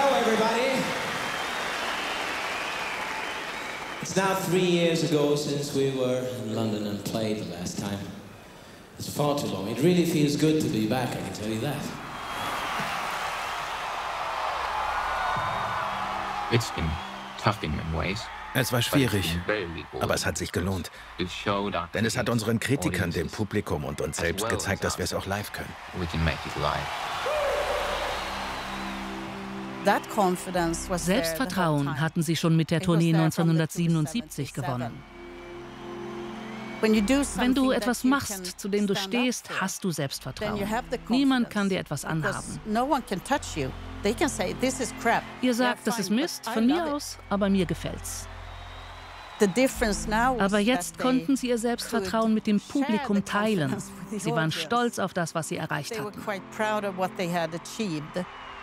Hello, everybody. It's now 3 years ago since we were in London and played the last time. It's far too long. It really feels good to be back, I can tell you that. It's been tough in many ways. Es war schwierig, aber es hat sich gelohnt. Denn es hat unseren Kritikern, dem Publikum und uns selbst gezeigt, dass wir es auch live können. Selbstvertrauen hatten sie schon mit der Tournee 1977 gewonnen. Wenn du etwas machst, zu dem du stehst, hast du Selbstvertrauen. Niemand kann dir etwas anhaben. Ihr sagt, das ist Mist, von mir aus, aber mir gefällt's. Aber jetzt konnten sie ihr Selbstvertrauen mit dem Publikum teilen. Sie waren stolz auf das, was sie erreicht hatten.